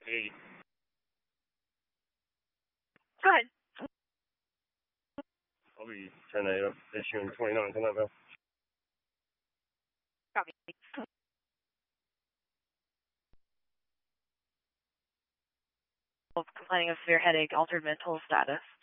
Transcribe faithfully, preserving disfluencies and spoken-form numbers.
eight. Go ahead. I'll be ten eight up issuing twenty-nine on that bill. Copy. Complaining of severe headache, altered mental status.